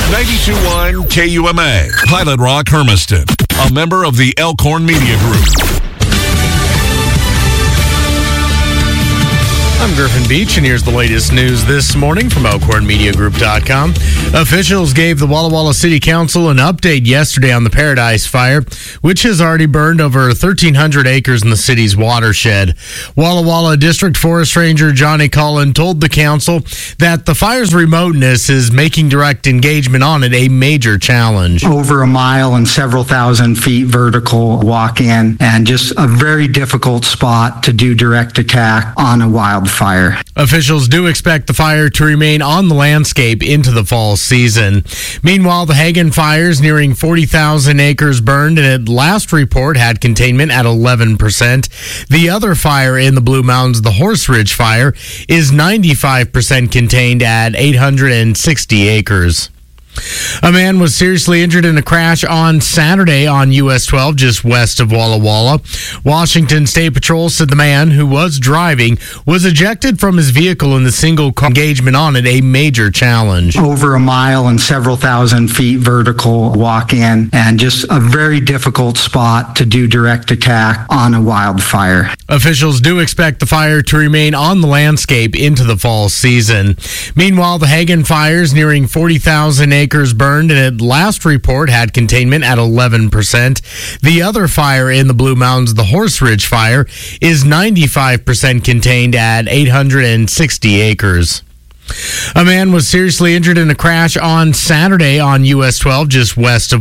92.1 KUMA, Pilot Rock, Hermiston, a member of the Elkhorn Media Group. I'm Griffin Beach, and here's the latest news this morning from ElkhornMediaGroup.com. Officials gave the Walla Walla City Council an update yesterday on the Paradise Fire, which has already burned over 1,300 acres in the city's watershed. Walla Walla District Forest Ranger Johnny Cullen told the council that the fire's remoteness is making direct engagement on it a major challenge. Over a mile and several thousand feet vertical walk-in, and just a very difficult spot to do direct attack on a wildfire. Officials do expect the fire to remain on the landscape into the fall season. Meanwhile, the Hagen fires nearing 40,000 acres burned, and at last report had containment at 11%. The other fire in the Blue Mountains, the Horse Ridge fire, is 95% contained at 860 acres. A man was seriously injured in a crash on Saturday on US 12 just west of Walla Walla. Washington State Patrol said the man who was driving was ejected from his vehicle in the single car engagement on it a major challenge. Over a mile and several thousand feet vertical walk-in, and just a very difficult spot to do direct attack on a wildfire. Officials do expect the fire to remain on the landscape into the fall season. Meanwhile, the Hagen fires nearing 40,000 acres burned, and at last report had containment at 11%. The other fire in the Blue Mountains, the Horse Ridge fire, is 95% contained at 860 acres. A man was seriously injured in a crash on Saturday on US 12 just west of